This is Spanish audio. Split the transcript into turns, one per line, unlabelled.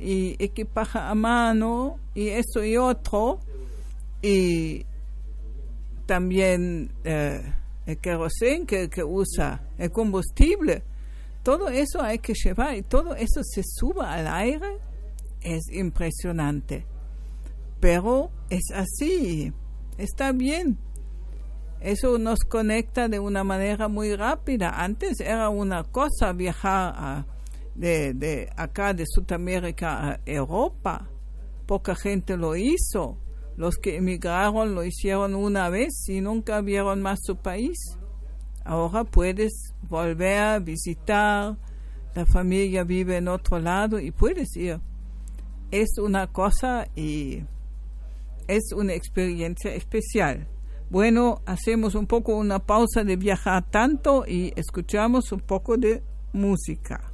y equipaje a mano y eso y otro, y también el querosén que usa, el combustible, todo eso hay que llevar y todo eso se sube al aire, es impresionante. Pero es así, está bien. Eso nos conecta de una manera muy rápida. Antes era una cosa viajar de acá, de Sudamérica a Europa. Poca gente lo hizo. Los que emigraron lo hicieron una vez y nunca vieron más su país. Ahora puedes volver a visitar, la familia vive en otro lado y puedes ir. Es una cosa y es una experiencia especial. Bueno, hacemos un poco una pausa de viajar tanto y escuchamos un poco de música.